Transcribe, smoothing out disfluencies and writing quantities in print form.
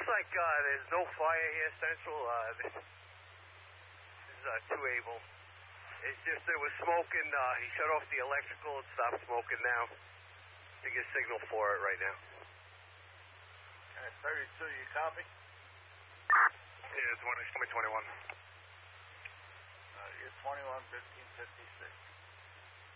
like there's no fire here, Central. This is 2 Able. It's just there was smoking. He shut off the electrical and stopped smoking now. To get signal for it right now. 32, you copy? Yeah, 21. You're 21, 1556.